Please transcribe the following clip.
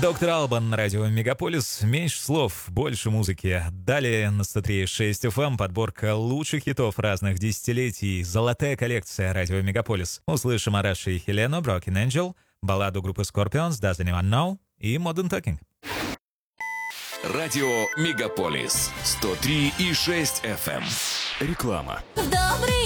Доктор Албан на радио Мегаполис. Меньше слов, больше музыки. Далее на 103.6 FM подборка лучших хитов разных десятилетий. Золотая коллекция радио Мегаполис. Услышим Араши и Хелену, Broken Angel, балладу группы Scorpions, Does Anyone Know и Modern Talking. Радио Мегаполис 103,6 FM. Реклама. Добрый